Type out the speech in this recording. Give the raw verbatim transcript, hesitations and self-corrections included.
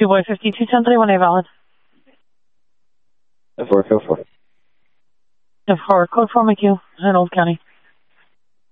Two boy fifty-two ten thirty-one A valid. F four, code four. F four, code four McHugh in Old County.